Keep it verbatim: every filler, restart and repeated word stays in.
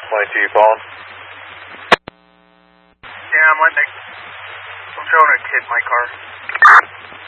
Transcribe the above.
twenty-two, you calling? Yeah, I'm letting a, I'm showing a kid my car.